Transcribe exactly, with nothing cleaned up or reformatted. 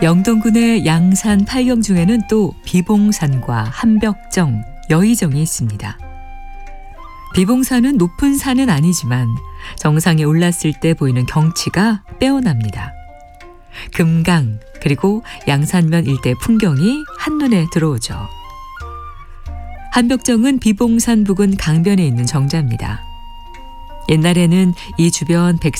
영동군의 양산 팔경 중에는 또 비봉산과 한벽정, 여의정이 있습니다. 비봉산은 높은 산은 아니지만 정상에 올랐을 때 보이는 경치가 빼어납니다. 금강 그리고 양산면 일대 풍경이 한눈에 들어오죠. 한벽정은 비봉산 부근 강변에 있는 정자입니다. 옛날에는 이 주변 백성